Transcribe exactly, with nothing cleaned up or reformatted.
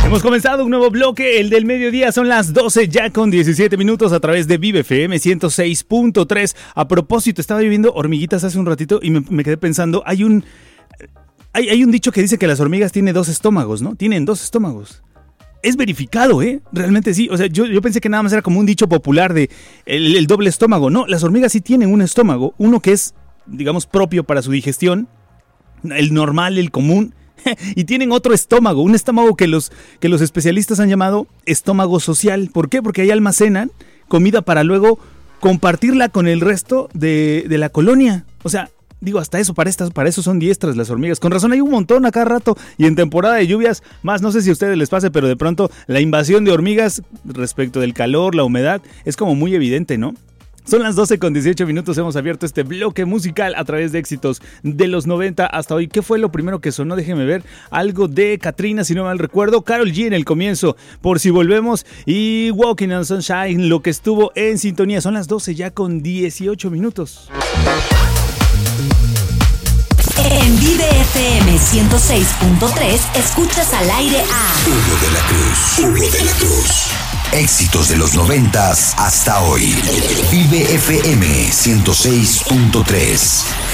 Hemos comenzado un nuevo bloque, el del mediodía. Son las doce ya con diecisiete minutos a través de Vive F M ciento seis punto tres. A propósito, estaba viendo hormiguitas hace un ratito y me, me quedé pensando, hay un, hay, hay un dicho que dice que las hormigas tienen dos estómagos, ¿no? Tienen dos estómagos. Es verificado, ¿eh? Realmente sí. O sea, yo, yo pensé que nada más era como un dicho popular de el, el doble estómago. No, las hormigas sí tienen un estómago, uno que es, digamos, propio para su digestión, el normal, el común. Y tienen otro estómago, un estómago que los, que los especialistas han llamado estómago social. ¿Por qué? Porque ahí almacenan comida para luego compartirla con el resto de, de la colonia. O sea, digo, hasta eso, para, estas, para eso son diestras las hormigas. Con razón hay un montón a cada rato y en temporada de lluvias, más no sé si a ustedes les pase, pero de pronto la invasión de hormigas respecto del calor, la humedad, es como muy evidente, ¿no? Son las doce con dieciocho minutos, hemos abierto este bloque musical a través de éxitos de los noventa hasta hoy. ¿Qué fue lo primero que sonó? Déjenme ver. Algo de Katrina, si no mal recuerdo. Karol G en el comienzo, Por si volvemos. Y Walking on Sunshine, lo que estuvo en sintonía. Son las doce ya con dieciocho minutos. En Vive F M ciento seis punto tres, escuchas al aire a Hugo de la Cruz. Hugo de la Cruz. Éxitos de los noventas hasta hoy. Vive F M ciento seis punto tres.